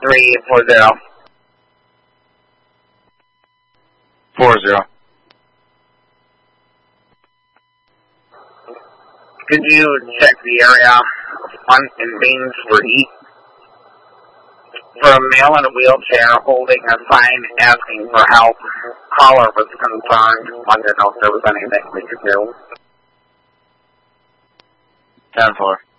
3340. 40. Could you check the area front and main street for a male in a wheelchair holding a sign asking for help? Caller was concerned. Wanted to know if there was anything we could do. 10-4.